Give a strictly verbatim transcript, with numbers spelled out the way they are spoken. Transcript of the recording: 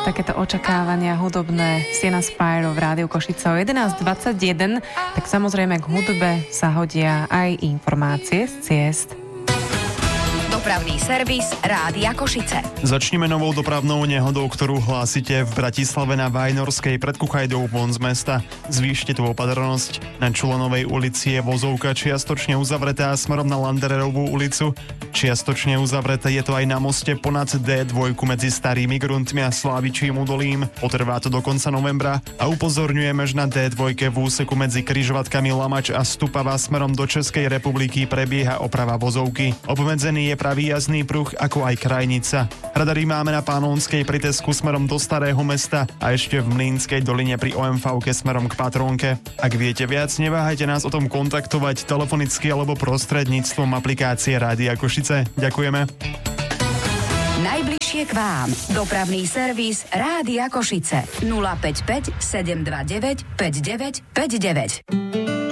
Takéto očakávania hudobné Siena Spyro v Rádiu Košice o jedenásť dvadsaťjeden, tak samozrejme k hudbe sa hodia aj informácie z ciest. Dopravný servis Rádia Košice. Začneme novou dopravnou nehodou, ktorú hlásite v Bratislave na Vajnorskej pred Kuchajdou von z mesta. Zvýšte tú opatrnosť. Na Čulonovej ulici je vozovka čiastočne uzavretá smerom na Landererovú ulicu. Čiastočne uzavreté je to aj na moste ponad dé dva medzi Starými Gruntmi a Slávičím údolím. Potrvá to do konca novembra a upozorňujeme, že na dé dva v úseku medzi križovatkami Lamač a Stupava smerom do Českej republiky prebieha oprava vozovky. Obmedzený je pravý jazdný pruh, ako aj krajnica. Radary máme na Pánonskej pri Tesku smerom do Starého mesta a ešte v Mlynskej doline pri ó em vé smerom k Patrónke. Ak viete viac, neváhajte nás o tom kontaktovať telefonicky alebo prostredníctvom aplikácie Rádia Košice. Ďakujeme. Najbližšie k vám. Dopravný servis Rádia Košice. nula päť päť sedem dva deväť päť deväť päť deväť.